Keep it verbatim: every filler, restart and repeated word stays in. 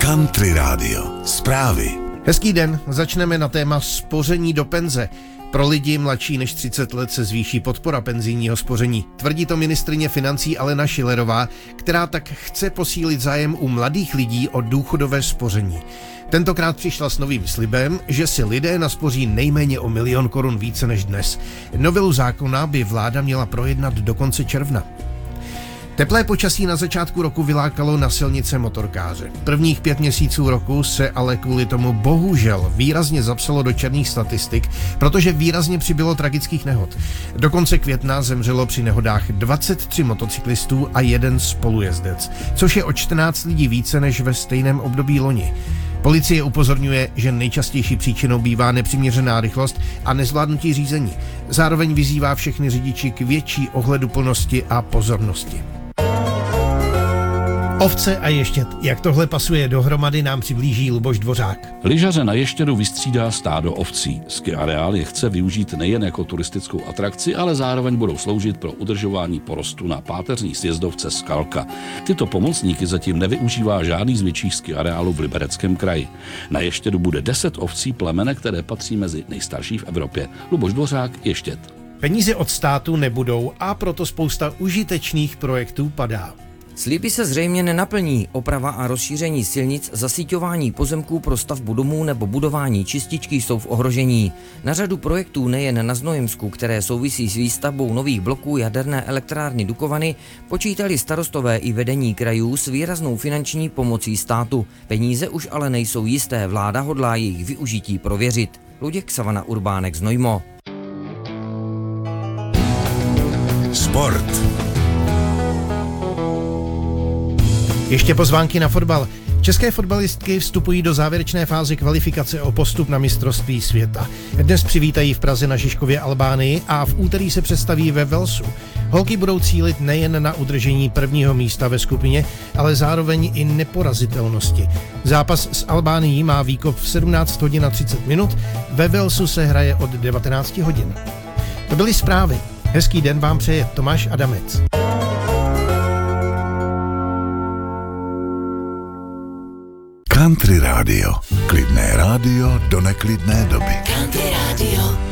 Country Radio. Zprávy. Hezký den, začneme na téma spoření do penze. Pro lidi mladší než třicet let se zvýší podpora penzijního spoření. Tvrdí to ministryně financí Alena Schillerová, která tak chce posílit zájem u mladých lidí o důchodové spoření. Tentokrát přišla s novým slibem, že si lidé naspoří nejméně o milion korun více než dnes. Novelu zákona by vláda měla projednat do konce června. Teplé počasí na začátku roku vylákalo na silnice motorkáře. Prvních pět měsíců roku se ale kvůli tomu bohužel výrazně zapsalo do černých statistik, protože výrazně přibylo tragických nehod. Do konce května zemřelo při nehodách dvacet tři motocyklistů a jeden spolujezdec, což je o čtrnáct lidí více než ve stejném období loni. Policie upozorňuje, že nejčastější příčinou bývá nepřiměřená rychlost a nezvládnutí řízení. Zároveň vyzývá všechny řidiči k větší ohleduplnosti a pozornosti. Ovce a ještěd. Jak tohle pasuje dohromady, nám přiblíží Luboš Dvořák. Lyžaře na Ještědu vystřídá stádo ovcí. Ski areál je chce využít nejen jako turistickou atrakci, ale zároveň budou sloužit pro udržování porostu na páteřní sjezdovce Skalka. Tyto pomocníky zatím nevyužívá žádný z větších ski areálů v Libereckém kraji. Na Ještědu bude deset ovcí plemene, které patří mezi nejstarší v Evropě. Luboš Dvořák, Ještěd. Peníze od státu nebudou a proto spousta užitečných projektů padá. Sliby se zřejmě nenaplní. Oprava a rozšíření silnic, zasíťování pozemků pro stavbu domů nebo budování čističky jsou v ohrožení. Na řadu projektů nejen na Znojemsku, které souvisí s výstavbou nových bloků jaderné elektrárny Dukovany, počítali starostové i vedení krajů s výraznou finanční pomocí státu. Peníze už ale nejsou jisté, vláda hodlá jejich využití prověřit. Luděk Savana Urbánek, Znojmo. Sport. Ještě pozvánky na fotbal. České fotbalistky vstupují do závěrečné fáze kvalifikace o postup na mistrovství světa. Dnes přivítají v Praze na Žižkově Albánii a v úterý se představí ve Walesu. Holky budou cílit nejen na udržení prvního místa ve skupině, ale zároveň i neporazitelnosti. Zápas s Albánií má výkop v sedmnáct hodin a třicet minut, ve Walesu se hraje od devatenáct hodin. To byly zprávy. Hezký den vám přeje Tomáš Adamec. Country Radio. Klidné rádio do neklidné doby. Country Radio.